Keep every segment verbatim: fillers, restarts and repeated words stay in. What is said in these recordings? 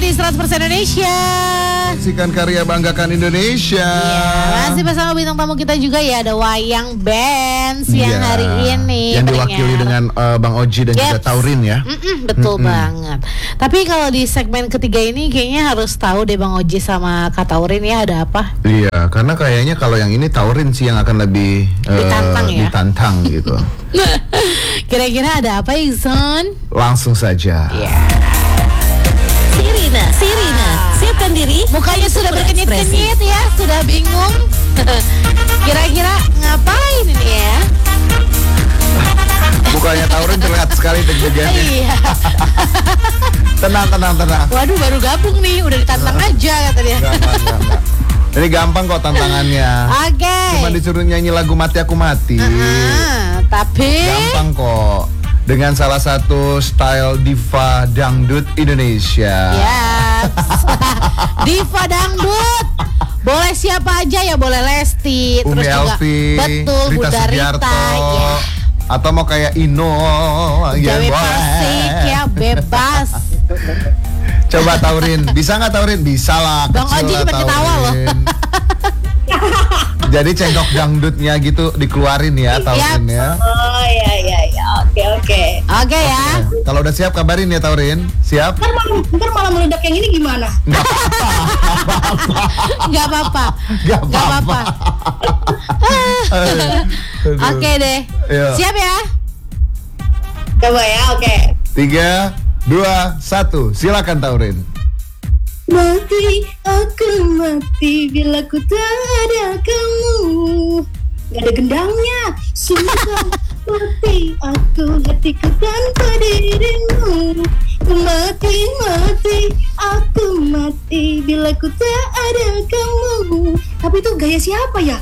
di seratus persen Indonesia. Saksikan karya, banggakan Indonesia. Iya, masih bersama bintang tamu kita juga ya, ada Wayang Band siang Iya, hari ini. yang diwakili pendengar. dengan uh, Bang Oji dan Yes. juga Taurin ya. Mm-mm, betul Mm-mm. banget. Tapi kalau di segmen ketiga ini kayaknya harus tahu deh Bang Oji sama Kak Taurin ya, ada apa? Iya, karena kayaknya kalau yang ini Taurin sih yang akan lebih uh, Ditantang ya? ditantang gitu. Kira-kira ada apa Iksan? Langsung saja. Iya. Sirina, Sirina, siapkan diri. Mukanya sudah berkenyit-kenyit ya, sudah bingung. Kira-kira ngapain ini ya? Mukanya Taurin terlihat sekali deg-degannya. Iya. Tenang, tenang, tenang. Waduh, baru gabung nih, udah ditantang aja kata dia. Enggak, enggak, enggak, enggak. Ini gampang kok tantangannya. Oke. Cuma disuruh nyanyi lagu Mati Aku Mati. Ah, tapi Gampang kok. Dengan salah satu style diva dangdut Indonesia. yes. Diva dangdut. Boleh siapa aja ya, boleh Lesti, Umi terus juga Elvi, betul Rita Bunda Sugiarto, Rita ya. atau mau kayak Ino, ya Jawa boleh. Persik ya, bebas. Coba Taurin, bisa nggak Taurin? Bisa lah. Bang kecil Oji lah, cuma ketawa loh. Taurin. Jadi cengkok dangdutnya gitu dikeluarin ya Taurin Yap. ya. Oh iya iya iya, oke oke. Oke ya. Oke. Kalau udah siap kabarin ya Taurin. Siap? Ntar malah, ntar malah meledak yang ini gimana? Nggak apa-apa. Nggak Nggak apa-apa. Aduh. Oke deh. Iya. Siap ya? Coba ya, oke. Tiga, dua, satu. Silakan Taurin. Mati, aku mati bila ku tak ada kamu. Gak ada gendangnya. Sumpah mati aku hatiku tanpa dirimu. Mati, mati, aku mati bila ku tak ada kamu. Tapi itu gaya siapa ya?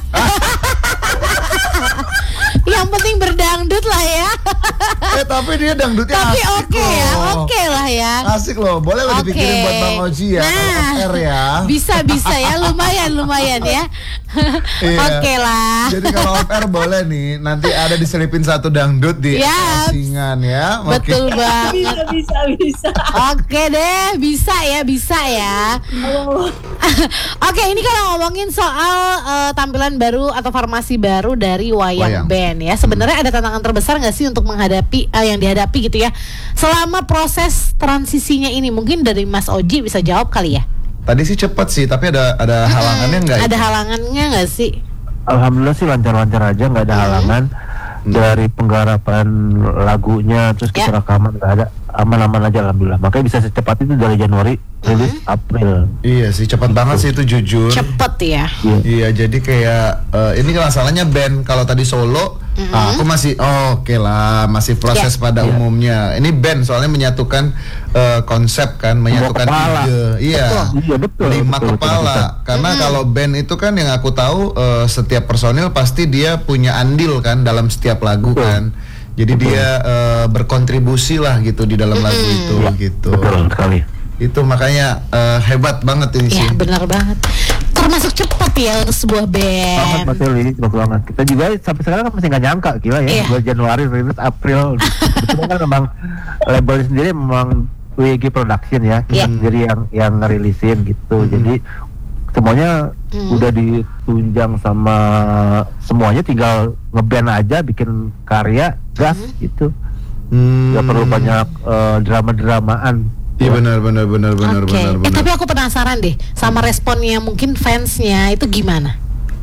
Yang penting berdangdut lah ya. Eh tapi dia dangdutnya Tapi asik oke ya, loh. oke lah ya. Asik loh, boleh lo Oke. dipikirin buat Bang Oji ya, Nah, kalau off air ya. Bisa bisa ya, lumayan lumayan ya. Iya. Oke lah. Jadi kalau off air boleh nih, nanti ada diselipin satu dangdut di Yap. singan ya. Oke. Betul banget. Bisa, bisa, bisa. Oke deh, bisa ya, bisa ya. Oh. Oke, ini kalau ngomongin soal eh, tampilan baru atau formasi baru dari Wayang, Wayang. Band ya. Sebenarnya ada tantangan terbesar nggak sih untuk menghadapi eh, yang dihadapi gitu ya selama proses transisinya ini? Mungkin dari Mas Oji bisa jawab kali ya. Tadi sih cepet sih, tapi ada ada halangannya nggak? Ada itu? halangannya nggak sih? Alhamdulillah sih lancar-lancar aja, nggak ada halangan. Dari penggarapan lagunya terus kita Ya. rekaman nggak ada, aman-aman aja alhamdulillah. Makanya bisa secepat itu dari Januari rilis April. Iya sih, cepet banget sih itu jujur. Cepet ya. Iya. Iya, jadi kayak eh, ini kan masalahnya band. Kalau tadi solo, ah, aku masih oh, oke lah, masih proses Ya. pada Iya. umumnya. Ini band soalnya menyatukan eh, konsep kan, menyatukan kepala. ide. Iya. Iya betul. Lima betul, kepala. betul, betul. Karena kalau band itu kan yang aku tahu eh, setiap personil pasti dia punya andil kan dalam setiap lagu Betul. kan. Jadi dia eh, berkontribusi lah gitu di dalam lagu itu gitu. Betul sekali. Itu makanya eh, hebat banget ini sih. Ya benar banget. Termasuk cepet ya untuk sebuah Banget band. Mas Eli, cepet banget. Kita juga sampai sekarang kan masih nggak nyangka, gila ya. Iya. Bulan Januari rilis April. Betul kan memang label sendiri memang W G Production ya, kita Iya. sendiri yang yang ngerilisin gitu. Jadi semuanya Hmm. udah ditunjang sama semuanya, tinggal ngeband aja, bikin karya, gas gitu. Hmm. Gak perlu banyak eh, drama-dramaan. Iya benar benar benar benar Oke. benar Eh, benar. tapi aku penasaran deh sama responnya mungkin fansnya itu gimana?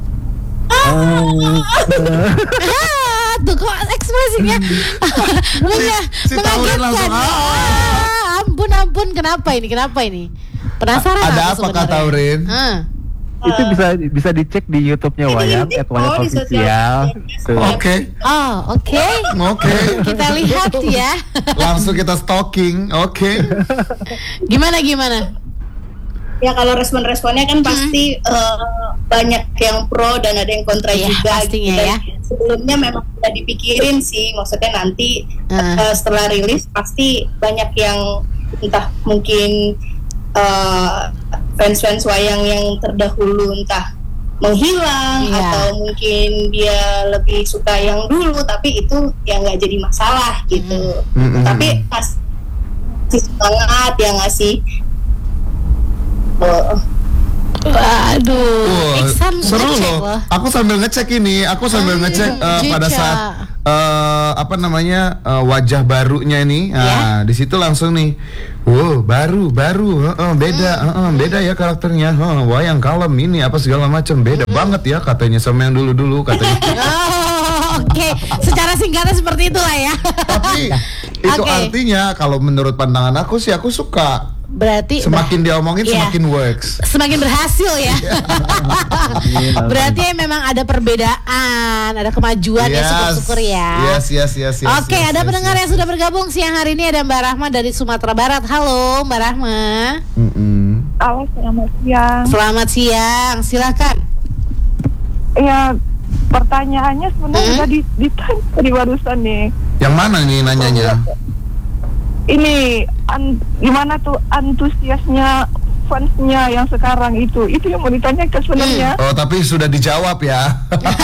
Ah, tuh kok ekspresinya Menga- si Taurin mengagetkan. langsung, ah. Ah, ampun ampun, kenapa ini? Kenapa ini? Penasaran A- ada aku apa, Kak sebenarnya. Taurin? Ah. Itu bisa bisa dicek di YouTube-nya Ini Wayang, di- at Wayang oh, di Official. sosial Tuh. Oke. Oh, oke. Oke. Kita lihat ya. Langsung kita stalking. Oke. Gimana gimana? Ya kalau respon-responnya kan pasti eh, banyak yang pro dan ada yang kontra Iya, juga. pastinya Dan ya. Sebelumnya memang sudah dipikirin sih, maksudnya nanti Ah. eh, setelah rilis pasti banyak yang entah mungkin eh, fans-fans wayang yang terdahulu entah menghilang Iya. atau mungkin dia lebih suka yang dulu, tapi itu ya nggak jadi masalah gitu. Mm-mm. Tapi masih semangat ya ngasih Oh, Waduh, Wah, Iksan seru ngecek loh. Aku sambil ngecek ini, aku sambil Hmm, ngecek eh, pada Jeja. saat eh, apa namanya eh, wajah barunya ini. Nah, di situ langsung nih. Wow, baru, baru, heeh, beda, heeh, beda ya karakternya. Heeh, wayang kalem ini apa segala macam beda banget ya katanya sama yang dulu-dulu katanya. Oh, oke. Secara singkatnya seperti itulah ya. Tapi itu Oke. artinya kalau menurut pandangan aku sih aku suka. Berarti Semakin dia omongin Iya. semakin works. semakin berhasil ya. Berarti memang ada perbedaan, ada kemajuan ya, syukur-syukur ya. Yes, yes, yes, yes. Oke, yes, ada yes, pendengar yes, yang sudah bergabung siang hari ini, ada Mbak Rahma dari Sumatera Barat. Halo, Mbak Rahma. Mm-mm. Halo, selamat siang. Selamat siang, silakan. Ya, pertanyaannya sebenarnya Hmm? udah di- ditanya tadi barusan nih. Yang mana nih nanyanya? Ini an- gimana tuh antusiasnya fansnya yang sekarang itu? Itu yang mau ditanyakan sebenarnya. Oh, tapi sudah dijawab ya.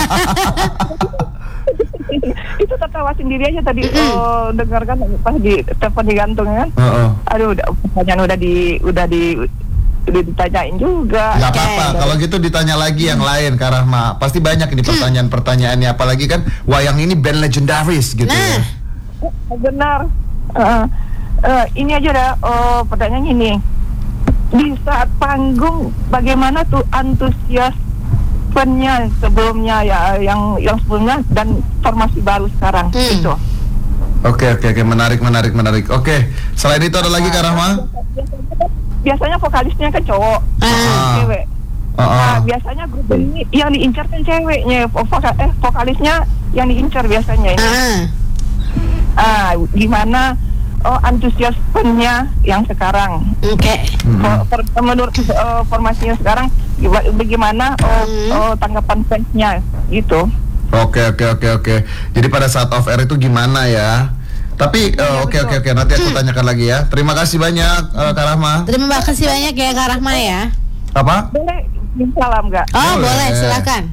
Itu tertawa sendiri aja tadi. Oh, dengarkan pas di telepon digantung kan? Heeh. Aduh, udah pertanyaan udah di udah di udah ditanyain juga. Gak apa-apa, kalau gitu ditanya lagi yang lain Kak Rahma. Pasti banyak ini pertanyaan-pertanyaannya. Apalagi kan wayang ini band legendaris gitu ya. Nah. Benar. Uh, uh, ini aja dah uh, pertanyaannya ini. Di saat panggung bagaimana tuh antusias fan-nya sebelumnya ya yang yang sebelumnya dan formasi baru sekarang Hmm. itu. Oke, oke, oke, menarik, menarik, menarik. Oke, selain itu ada lagi Kak Rahma? Biasanya vokalisnya kan cowok, Ah. cewek. Oh, oh. Nah, biasanya grup ini yang diincar kan ceweknya, voka- eh vokalisnya yang diincar biasanya ini. Ah. Ah, gimana oh, antusias fan-nya yang sekarang? Oke. For- for- menurut uh, formasinya sekarang giba- bagaimana uh, Hmm. uh, tanggapan fansnya gitu. Oke, oke, oke, oke. Jadi pada saat off air itu gimana ya? Tapi eh, oke, oke, oke. Nanti aku tanyakan lagi ya. Terima kasih banyak eh, Kak Rahma. Terima kasih banyak ya Kak Rahma ya. Apa? Boleh salam nggak? Oh, Boleh. boleh, silakan.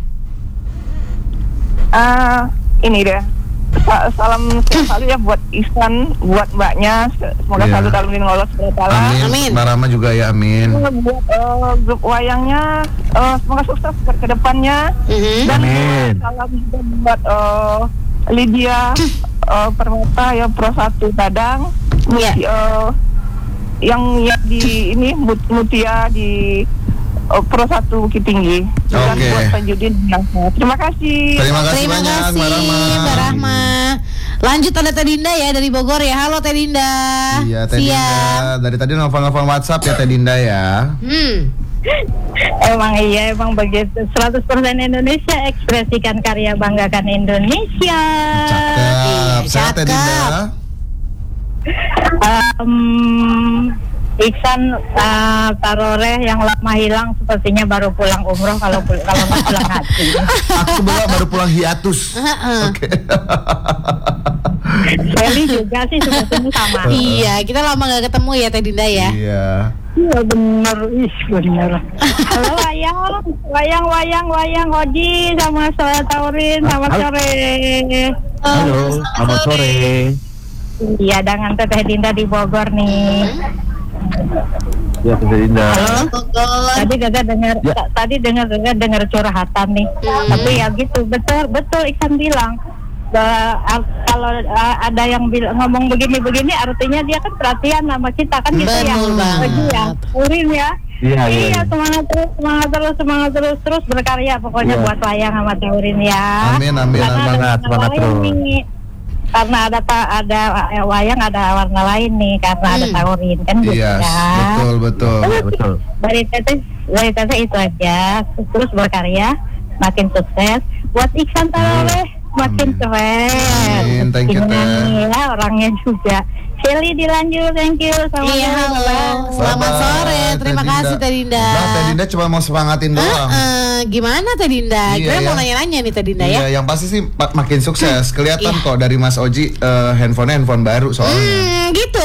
Ah, ini deh. Sa- salam sehat selalu ya buat Ihsan, buat mbaknya. Se- Semoga Iya. selalu dalam lindungan Allah subhanahu wa taala. Amin. Amin. Mbak Rahma juga ya, amin. Buat uh, grup wayangnya, uh, semoga sukses buat kedepannya. Mhm. Dan Amin. salam juga buat uh, Lydia uh, Permata yang Pro satu Padang, Iya. Muti- uh, yang yang di ini Mut- Mutia di uh, Pro satu Bukit Tinggi. Dan Oke. buat Tanjudin yang terima kasih. Terima kasih Terima banyak kasih Mbak Rahma. Mbak Rahma. Lanjut ada Teh Dinda ya dari Bogor ya. Halo Teh Dinda. Iya, Teh Siang. Dinda. Dari tadi nelfon-nelfon WhatsApp ya Teh Dinda ya. Hmm. emang iya, emang begitu. seratus persen Indonesia, ekspresikan karya, banggakan Indonesia. Cakep. Sehat Teh Cakep. Dinda. Um, Iksan uh, Taroreh yang lama hilang sepertinya baru pulang umroh, kalau pul- kalau nggak pulang haji. Aku sebenarnya baru pulang hiatus. Heeh. Oke. Sally juga sih sepertinya sama. Iya, kita lama gak ketemu ya Teh Dinda ya. Iya. Iya bener, ih bener. Halo wayang, wayang, wayang, wayang, Oji sama saya Taurin, selamat Halo. sore. Halo, selamat sore. Iya, dengan Teteh Dinda di Bogor nih. Ya, Teh Dinda. Halo. Tadi Gaga dengar, Ya. ta- tadi dengar Gaga dengar curhatan nih. Tapi ya gitu, betul, betul Iksan bilang. Ba- a- kalau a- ada yang bil- ngomong begini-begini, artinya dia kan perhatian sama kita kan gitu ya. Betul banget. Oji ya, Urin ya. Iya, iya, iya. semangat terus, semangat terus, semangat terus, terus berkarya pokoknya Iya. buat wayang sama Taurin ya. Amin, amin, Karena amin. ada Semangat, warna semangat lain terus. nih. Karena ada ta- ada eh, wayang ada warna lain nih, karena ada Hmm. Taurin kan gitu Iya, ya. betul, betul. Ya, betul. Dari teteh, dari teteh itu aja, terus berkarya, makin sukses. Buat Iksan Taroreh makin keren. Amin, thank you, Gimana Teh. nih ya orangnya juga. Shelly dilanjut, thank you. Sama Iya, halo. Selamat Bye-bye, sore. Terima Teh kasih Teh Dinda. Nah, Teh Dinda cuma mau semangatin doang. Heeh, gimana Teh Dinda? Iya, Gue mau ya. nanya-nanya nih Teh Dinda Iya, ya. yang pasti sih mak- makin sukses. Kelihatan Iya. kok dari Mas Oji eh, handphonenya handphone baru soalnya. Hmm, gitu.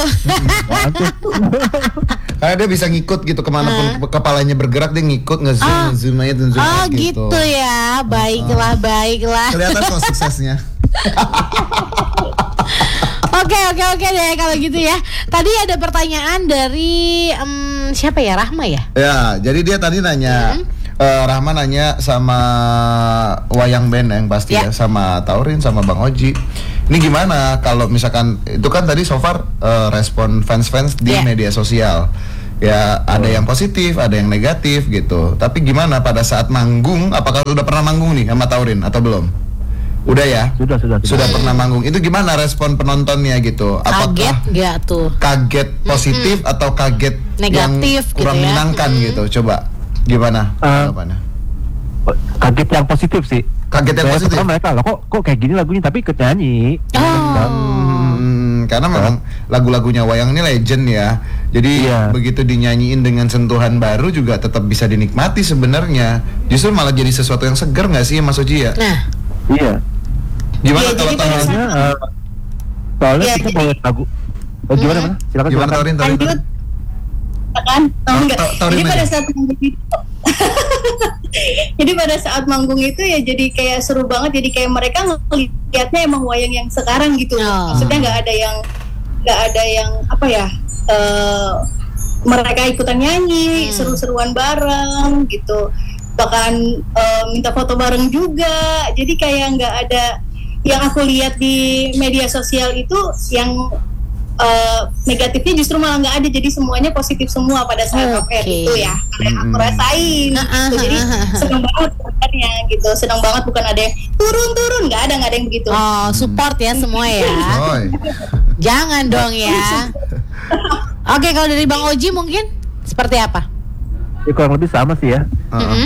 Karena dia bisa ngikut gitu kemanapun kepalanya bergerak dia ngikut nge-zoom, Ah. nge-zoom aja dan zoom Oh aja gitu. gitu ya. Baiklah, baiklah. Kelihatan kok suksesnya. Oke oke oke deh kalau gitu ya. Tadi ada pertanyaan dari em, siapa ya, Rahma ya? Ya, jadi dia tadi nanya, Hmm. eh, Rahma nanya sama wayang band yang pasti Ya. ya, sama Taurin, sama Bang Oji. Ini gimana kalau misalkan itu kan tadi so far eh, respon fans-fans di Ya. media sosial. Ya ada yang positif, ada yang negatif gitu. Tapi gimana pada saat manggung? Apakah udah pernah manggung nih sama Taurin atau belum? Udah ya? Sudah, sudah, Sudah pernah manggung. Itu gimana respon penontonnya gitu? Kaget Apakah nggak tuh? kaget positif atau kaget Negatif yang kurang gitu ya. menyenangkan Mm-mm. gitu? Coba gimana Eh, tanggapannya? Kaget yang positif sih. Kaget yang Saya positif? pertama mereka loh kok kok kayak gini lagunya tapi ikut nyanyi. Oh. Hmm, karena memang lagu-lagunya wayang ini legend ya. Jadi Iya. begitu dinyanyiin dengan sentuhan baru juga tetap bisa dinikmati sebenarnya. Justru malah jadi sesuatu yang segar nggak sih Mas Oji ya? Nah, Iya. Gimana Iya, kalau jadi pada Taurin? Soalnya eh, soalnya Iya, kita jadi- bawa lagu. Oh, gimana Hmm. mana? Silakan Gimana silakan. Taurin? Taurin? Lanjut. Kan? Oh, enggak. Ta- Taurin Jadi aja. pada saat manggung itu Jadi pada saat manggung itu ya jadi kayak seru banget. Jadi kayak mereka ngelihatnya emang wayang yang sekarang gitu. Oh. Maksudnya nggak ada yang nggak ada yang apa ya? eh, mereka ikutan nyanyi, Hmm. seru-seruan bareng gitu. Bahkan eh, minta foto bareng juga. Jadi kayak nggak ada yang aku lihat di media sosial itu yang Uh, negatifnya justru malah nggak ada, jadi semuanya positif semua pada saat off air Oke. itu ya, karena yang aku Mm-mm. rasain gitu. Jadi senang banget sebenarnya gitu, senang banget, bukan ada yang turun-turun, nggak ada nggak ada yang begitu. oh support ya semua ya. Oi. Jangan dong ya. Oke, kalau dari Bang Oji mungkin seperti apa? Ya, kurang lebih sama sih ya. Heeh. Mm-mm.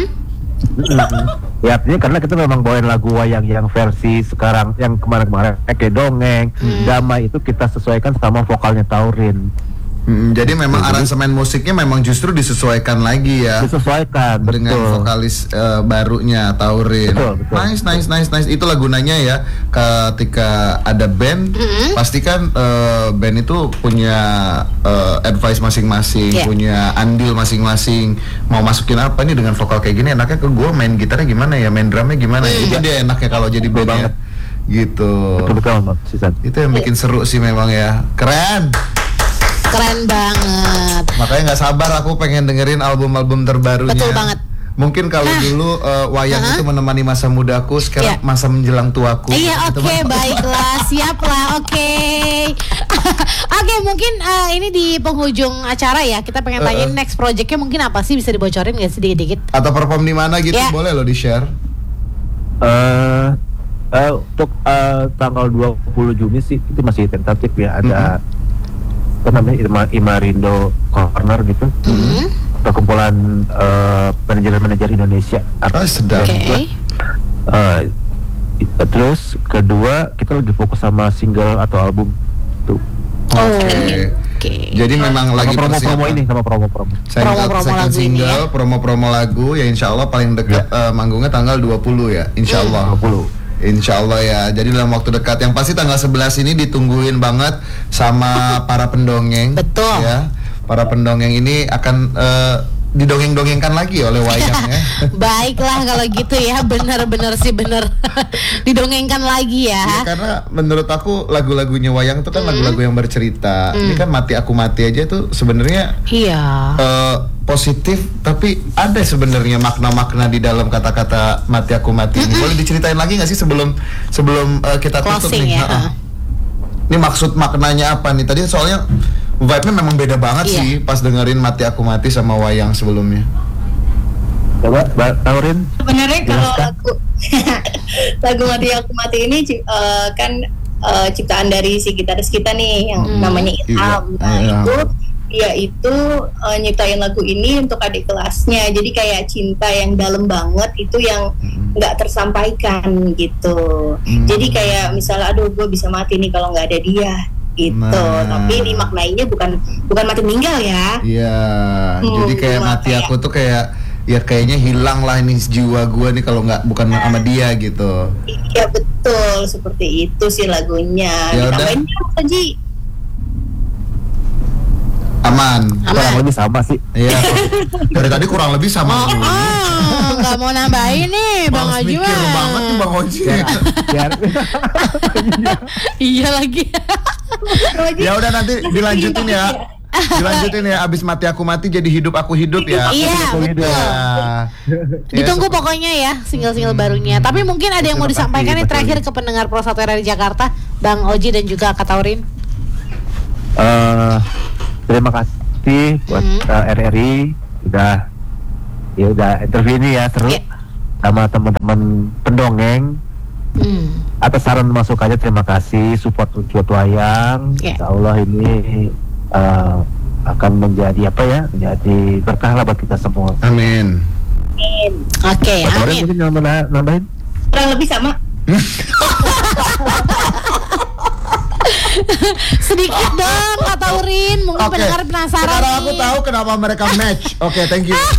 Ya artinya karena kita memang bawain lagu wayang yang versi sekarang yang kemarin-kemarin eh, kayak dongeng, Hmm. damai itu kita sesuaikan sama vokalnya Taurin. Mm, jadi memang aransemen musiknya memang justru disesuaikan lagi ya. Disesuaikan Dengan betul. vokalis eh, barunya Taurin. Betul, betul. Nice, nice, nice, nice. Itulah gunanya ya. Ketika ada band, Mm-mm. pasti kan eh, band itu punya eh, advice masing-masing, Yeah. punya andil masing-masing. Mau masukin apa nih dengan vokal kayak gini? Enaknya ke gue main gitarnya gimana ya, main drumnya gimana ya. Itu dia enaknya kalau jadi Betul bandnya. banget. Gitu. Betul betul Mas Sisan. Itu yang bikin seru sih memang ya. Keren. Keren banget. Makanya nggak sabar aku pengen dengerin album-album terbarunya. Betul banget. Mungkin kalau Nah. dulu eh, wayang Uh-huh. itu menemani masa mudaku, sekarang Iya. masa menjelang tuaku. Iya, Gitu, oke, Mas. baiklah, siap lah, oke. Oke, mungkin eh, ini di penghujung acara ya, kita pengen Uh-uh. tanyain next projectnya mungkin apa sih, bisa dibocorin nggak sih dikit-dikit? Atau perform di mana gitu, Iya. boleh lo di share. Eh eh, untuk eh, tanggal dua puluh Juni sih itu masih tentatif ya, ada apa namanya Ima- Imarindo Corner gitu. Hmm. Perkumpulan eh, manajer-manajer Indonesia. Oh, sedap. Oke. Eh, i- terus kedua kita lagi fokus sama single atau album tuh. Oh, Oke. oke. Jadi memang Sama lagi promo-promo persiapan. ini sama promo-promo. Second, Promo-promo second lagu ini single, ya. promo-promo lagu ya insya Allah paling dekat eh, manggungnya tanggal dua puluh ya, insya Hmm. Allah. dua puluh. Insya Allah ya. Jadi dalam waktu dekat, yang pasti tanggal sebelas ini ditungguin banget sama para pendongeng. Betul. Ya, para pendongeng ini akan eh, didongeng-dongengkan lagi oleh wayang ya. Baiklah kalau gitu ya, benar-benar sih benar. Didongengkan lagi Ya, ya. karena menurut aku lagu-lagunya wayang itu kan lagu-lagu yang bercerita. Ini kan Mati Aku Mati aja tuh sebenarnya Iya. eh, positif, tapi ada sebenarnya makna-makna di dalam kata-kata Mati Aku Mati ini. Boleh diceritain lagi nggak sih sebelum sebelum eh, kita tutup Closing nih? ya. Ha-ha. Ini maksud maknanya apa nih? Tadi soalnya vibe-nya memang beda banget Iya. sih pas dengerin Mati Aku Mati sama wayang sebelumnya. Coba Mbak Taurin. Sebenarnya kalau Jelaskan. lagu lagu Mati Aku Mati ini ci- eh, kan eh, ciptaan dari si gitaris kita nih yang Hmm. namanya Ilham. Iya, Nah iya. itu dia itu eh, nyiptain lagu ini untuk adik kelasnya. Jadi kayak cinta yang dalam banget itu yang nggak tersampaikan gitu. Hmm. Jadi kayak misalnya aduh gue bisa mati nih kalau nggak ada dia gitu. Nah. Tapi dimaknainya bukan bukan mati meninggal ya. Iya, Hmm, jadi kayak cuma mati kayak- aku tuh kayak ya kayaknya hilang lah ini jiwa gua nih kalau nggak bukan sama dia gitu. Iya betul, seperti itu sih lagunya. Ya udah. Ditambahin Mas Haji. Aman. Kurang lebih sama sih. Iya. Dari tadi kurang lebih sama. Oh, oh, nggak mau nambahin nih Bang Males Oji mikir mah. banget nih Bang Oji. Biar Iya lagi. Ya udah nanti dilanjutin ya. Dilanjutin ya, abis mati aku mati jadi hidup aku hidup ya. Iya, Aku betul. Ya. Ditunggu Ya, pokoknya ya single-single barunya. Tapi mungkin ada yang mau Terima kasih, disampaikan nih betul. terakhir ke pendengar Pro satu R R Jakarta, Bang Oji dan juga Kak Taurin. eh, terima kasih buat Hmm. eh, R R I udah ya udah interview ini ya seru Iya. sama teman-teman pendongeng. Hmm. Atas saran masukannya terima kasih, support support wayang. Iya. Insya Allah ini eh, akan menjadi apa ya? Menjadi berkah lah buat kita semua. Amin. Amin. Oke, Pak Taurin amin. mungkin yang mana- nambahin? Kurang lebih sama. Sedikit dong Kak Taurin, mungkin Oke. pendengar penasaran Sekarang nih. aku tahu kenapa mereka match. Oke, thank you.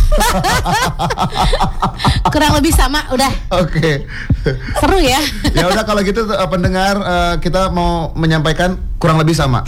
Kurang lebih sama, udah Oke. seru ya. Ya udah kalau gitu eh, pendengar eh, kita mau menyampaikan kurang lebih sama.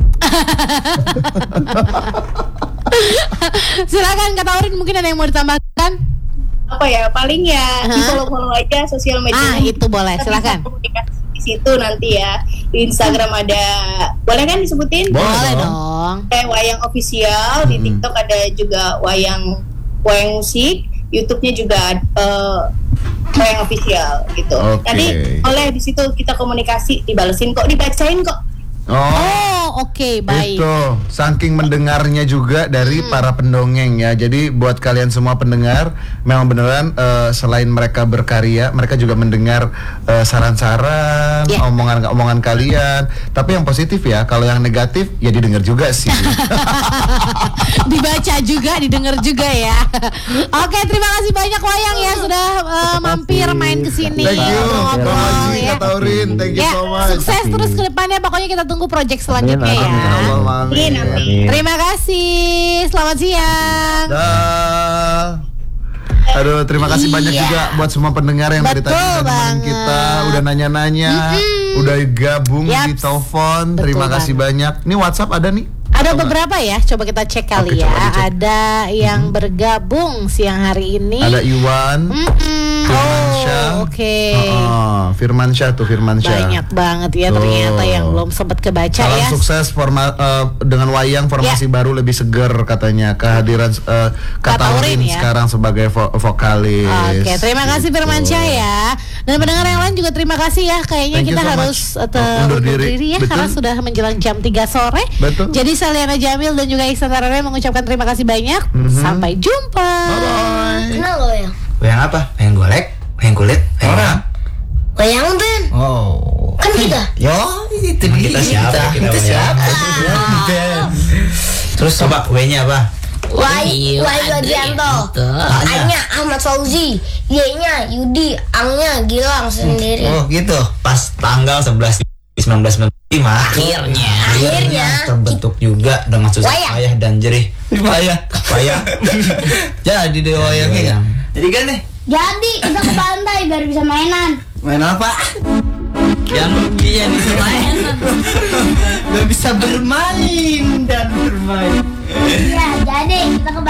Silakan Kak Taurin, mungkin ada yang mau ditambahkan? Apa ya? Paling ya Hah? di follow-follow aja sosial media. Ah, itu boleh, Kita silakan. bisa komunikasi di situ nanti ya. Di Instagram ada, boleh kan disebutin? Boleh Boleh dong. dong. Kayak Wayang Official, di Mm-mm. TikTok ada juga Wayang Wayang Musik, YouTube-nya juga eh, Wayang Official gitu. Oke. Nanti boleh di situ kita komunikasi, dibalesin kok, dibacain kok. Oh. Oh, oke, baik. Itu saking mendengarnya juga dari Hmm. para pendongeng ya. Jadi buat kalian semua pendengar, memang beneran eh, selain mereka berkarya, mereka juga mendengar eh, saran-saran, Ya. omongan-omongan kalian. Tapi yang positif ya, kalau yang negatif ya didengar juga sih. Dibaca juga, didengar juga ya. Oke, terima kasih banyak Wayang ya sudah uh, mampir main ke sini. Thank you, ngobrol-ngobrol, Bang Haji, ya. Kak Taurin, thank you Ya, so much. sukses terus ke depannya. Pokoknya kita tunggu project selanjutnya Amin, ya. Amin, Allah, amin. Amin, amin. Terima kasih. Selamat siang. Dah. Aduh, terima kasih banyak juga buat semua pendengar yang dari tadi Betul udah nemenin banget. kita, udah nanya-nanya, udah gabung di Yaps. telepon. Betul Terima kasih banyak. Ini WhatsApp ada nih? Ada Atau beberapa ya, coba kita cek kali Oke, ya. coba dicek. Ada yang bergabung siang hari ini. nggak? Ada Iwan, Mm-mm. Firmansyah. Oh, oke. Oh, Firmansyah tuh Firmansyah. Banyak banget ya Tuh. ternyata yang belum sempat kebaca Salam ya. sukses forma, eh, dengan wayang formasi baru lebih seger katanya. Kehadiran eh, Kak Kak Taurin Taurin ya. sekarang sebagai vo- vokalis. Oke, terima kasih Gitu. Firmansyah ya. Dan pendengar yang lain juga terima kasih ya. Kayaknya Thank you kita so harus much. uh, te- Undur undur diri. diri ya Betul. karena sudah menjelang jam tiga sore. Betul. Jadi saya Liana Jamil dan juga Iksan Tarare mengucapkan terima kasih banyak. Mhm. Sampai jumpa. Bye-bye. Kenal lo ya? Wayang apa? Wayang golek? Wayang kulit? Wayang orang? Wayang Ben. Oh. Kan kita. Yo, itu dia. Kita siapa? Kita, siapa? Terus coba W-nya apa? Wai, Wai Gadianto. A-nya Ahmad Fauzi, Y-nya Yudi, A-nya Gilang sendiri. Oh gitu. Pas tanggal sebelas sembilan belas sembilan puluh lima akhirnya Akhirnya. terbentuk juga dengan susah Wayang. payah dan jerih. Payah, payah. Jadi deh wayangnya. Jadi kan nih. Jadi kita ke pantai biar bisa mainan. Main apa? Yang ruginya nih mainan. Gak bisa bermain dan bermain. Iya, jadi kita ke